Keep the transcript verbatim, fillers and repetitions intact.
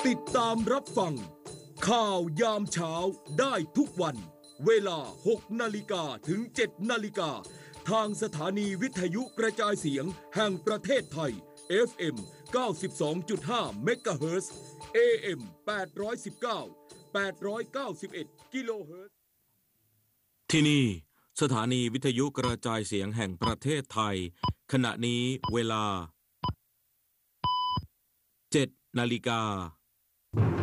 ติดตามรับฟังข่าวยามเช้าได้ทุกวันเวลาหกนาฬิกาถึงเจ็ดนาฬิกาทางสถานีวิทยุกระจายเสียงแห่งประเทศไทย เอฟ เอ็ม เก้าสิบสองจุดห้า เมกะเฮิรตซ์ เอ เอ็ม แปดร้อยสิบเก้า แปดร้อยเก้าสิบเอ็ด กิโลเฮิรตซ์ที่นี่สถานีวิทยุกระจายเสียงแห่งประเทศไทยขณะนี้เวลาเจ็ดนาฬิกา